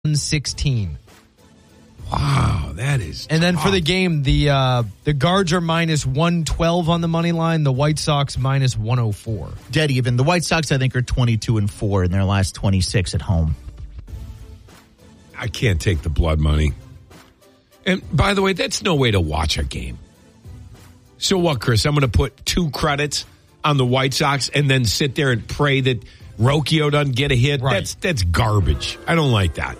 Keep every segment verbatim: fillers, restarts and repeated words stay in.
sixteen. Wow, that is And then tough. for the game, the uh, the Guards are minus one twelve on the money line. The White Sox minus one oh four. Dead even. The White Sox, I think, are twenty-two and four in their last twenty-six at home. I can't take the blood money. And by the way, that's no way to watch a game. So what, Chris? I'm going to put two credits on the White Sox and then sit there and pray that Rocchio doesn't get a hit. Right. That's that's garbage. I don't like that.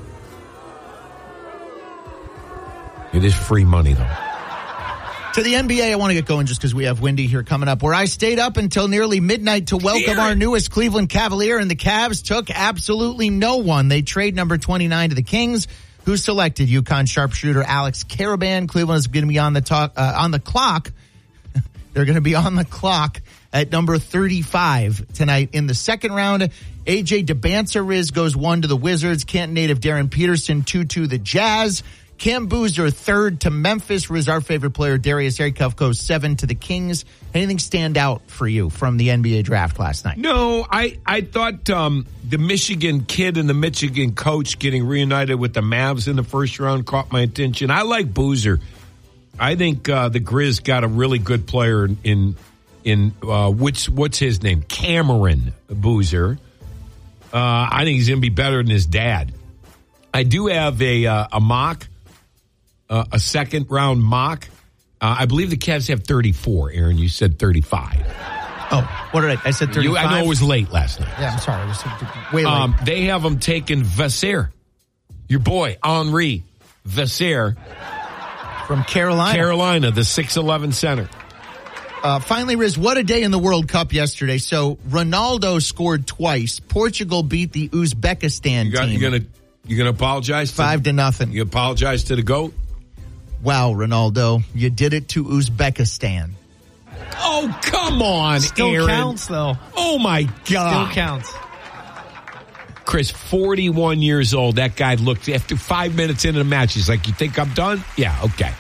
It is free money, though. To the N B A, I want to get going just because we have Windy here coming up, where I stayed up until nearly midnight to welcome our newest Cleveland Cavalier, and the Cavs took absolutely no one. They trade number twenty-nine to the Kings, who selected UConn sharpshooter Alex Caravan. Cleveland is going to be on the talk, uh, on the clock. They're going to be on the clock at number thirty-five tonight in the second round. A J DeBanza-Riz goes one to the Wizards. Canton native Darren Peterson, two to the Jazz. Cam Boozer, third to Memphis. Riz, our favorite player, Darius Erikov, goes seven to the Kings. Anything stand out for you from the N B A draft last night? No, I, I thought um, the Michigan kid and the Michigan coach getting reunited with the Mavs in the first round caught my attention. I like Boozer. I think uh, the Grizz got a really good player in in uh, which what's his name? Cameron Boozer. Uh, I think he's going to be better than his dad. I do have a uh, a mock. Uh, a second round mock. Uh, I believe the Cavs have thirty-four, Aaron. You said thirty-five. Oh, what did I? I said thirty-five. You, I know it was late last night. Yeah, I'm sorry. It was way late. Um, they have them taking Vasseur. Your boy, Henri Vasseur. From Carolina. Carolina, the six eleven center. Uh, finally, Riz, what a day in the World Cup yesterday. So Ronaldo scored twice. Portugal beat the Uzbekistan You got, team. You're going to you gonna apologize? To, Five to nothing. You apologize to the GOAT? Wow, Ronaldo, you did it to Uzbekistan. Oh, come on, Still Aaron. counts, though. Oh, my God. Still counts. Chris, forty-one years old. That guy looked, after five minutes into the match, he's like, you think I'm done? Yeah, okay.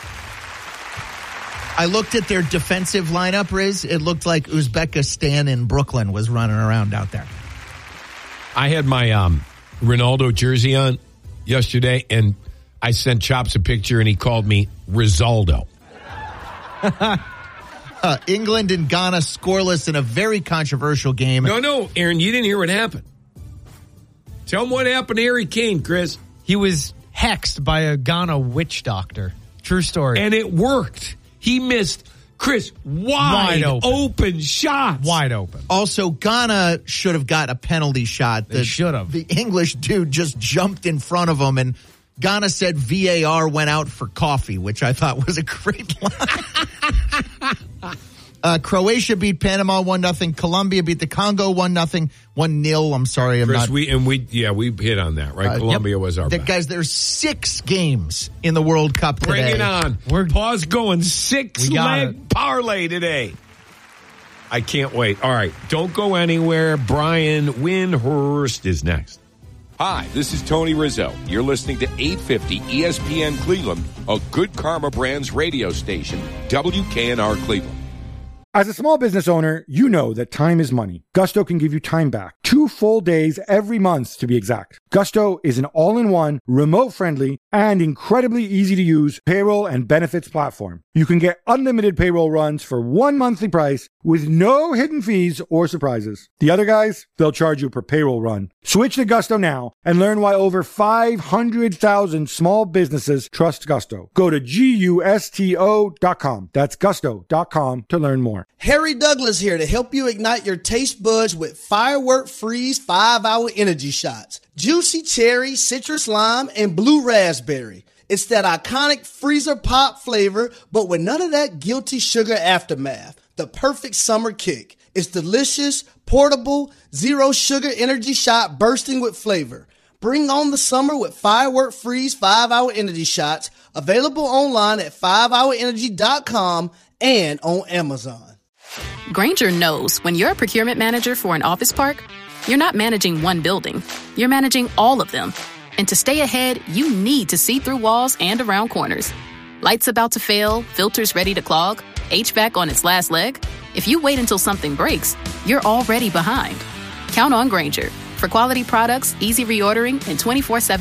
I looked at their defensive lineup, Riz. It looked like Uzbekistan in Brooklyn was running around out there. I had my um, Ronaldo jersey on yesterday, and I sent Chops a picture, and he called me Rizaldo. uh, England and Ghana scoreless in a very controversial game. No, no, Aaron, you didn't hear what happened. Tell him what happened to Harry Kane, Chris. He was hexed by a Ghana witch doctor. True story. And it worked. He missed, Chris, wide, Wide open. open shots. Wide open. Also, Ghana should have got a penalty shot. They should have. The English dude just jumped in front of him, and Ghana said V A R went out for coffee, which I thought was a great line. uh, Croatia beat Panama one nothing. Colombia beat the Congo one nothing. one nil. I'm sorry. I'm Chris, not. we, and we, yeah, we hit on that, right? Uh, Colombia yep. was our the, best. Guys, there's six games in the World Cup today. Bring it on. We're Pause going six We got leg it. parlay today. I can't wait. All right. Don't go anywhere. Brian Windhorst is next. Hi, this is Tony Rizzo. You're listening to eight fifty E S P N Cleveland, a Good Karma Brands radio station, W K N R Cleveland. As a small business owner, you know that time is money. Gusto can give you time back. Two full days every month, to be exact. Gusto is an all-in-one, remote-friendly, and incredibly easy-to-use payroll and benefits platform. You can get unlimited payroll runs for one monthly price with no hidden fees or surprises. The other guys, they'll charge you per payroll run. Switch to Gusto now and learn why over five hundred thousand small businesses trust Gusto. Go to G U S T O dot com. That's gusto dot com to learn more. Harry Douglas here to help you ignite your taste buds with Firework Freeze five hour energy shots. Juicy cherry, citrus lime, and blue raspberry. It's that iconic freezer pop flavor, but with none of that guilty sugar aftermath. The perfect summer kick. It's delicious, portable, zero sugar energy shot bursting with flavor. Bring on the summer with Firework Freeze five hour energy shots. Available online at five hour energy dot com and on Amazon. Grainger knows when you're a procurement manager for an office park, you're not managing one building. You're managing all of them. And to stay ahead, you need to see through walls and around corners. Lights about to fail, filters ready to clog, H V A C on its last leg. If you wait until something breaks, you're already behind. Count on Grainger For quality products, easy reordering, and twenty-four seven